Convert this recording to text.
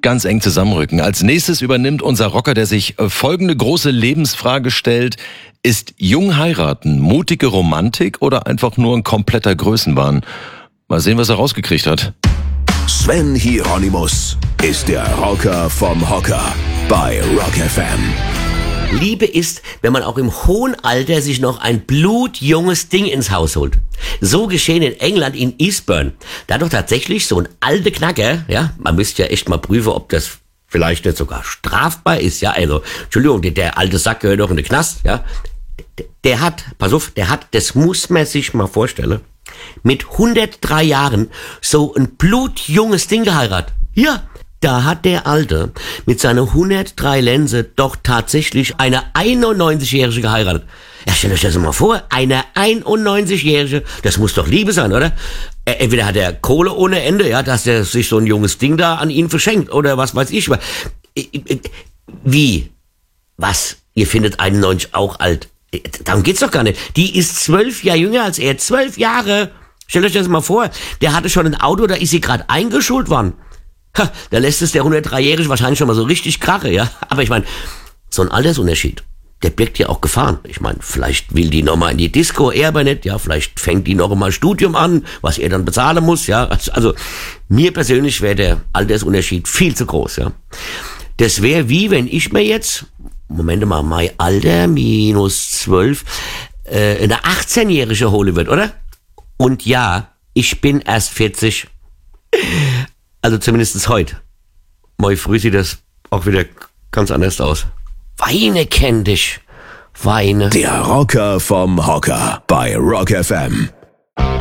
ganz eng zusammenrücken. Als nächstes übernimmt unser Rocker, der sich folgende große Lebensfrage stellt. Ist jung heiraten mutige Romantik oder einfach nur ein kompletter Größenwahn? Mal sehen, was er rausgekriegt hat. Sven Hieronymus ist der Rocker vom Hocker bei Rock FM. Liebe ist, wenn man auch im hohen Alter sich noch ein blutjunges Ding ins Haus holt. So geschehen in England in Eastbourne. Da doch tatsächlich so ein alter Knacker, ja, man müsste ja echt mal prüfen, ob das vielleicht nicht sogar strafbar ist, ja, also, Entschuldigung, der alte Sack gehört doch in den Knast, ja. Der hat, das muss man sich mal vorstellen, mit 103 Jahren so ein blutjunges Ding geheiratet. Ja. Da hat der Alte mit seiner 103 Lense doch tatsächlich eine 91-Jährige geheiratet. Ja, stellt euch das mal vor, eine 91-Jährige, das muss doch Liebe sein, oder? Entweder hat er Kohle ohne Ende, ja, dass er sich so ein junges Ding da an ihn verschenkt, oder was weiß ich. Wie? Was? Ihr findet 91 auch alt? Darum geht's doch gar nicht. Die ist 12 Jahre jünger als er, 12 Jahre. Stellt euch das mal vor, der hatte schon ein Auto, da ist sie gerade eingeschult worden. Ha, da lässt es der 103-Jährige wahrscheinlich schon mal so richtig krache, ja. Aber ich meine, so ein Altersunterschied, der birgt ja auch Gefahren. Ich meine, vielleicht will die noch mal in die Disco, er aber nicht, ja. Vielleicht fängt die noch mal Studium an, was er dann bezahlen muss, ja. Also, mir persönlich wäre der Altersunterschied viel zu groß, ja. Das wäre wie, wenn ich mir jetzt, Moment mal, mein Alter minus 12, eine 18-Jährige holen würde, oder? Und ja, ich bin erst 40. Also zumindest heute. Morgen früh sieht das auch wieder ganz anders aus. Weine kenn dich. Weine. Der Rocker vom Hocker bei Rock FM.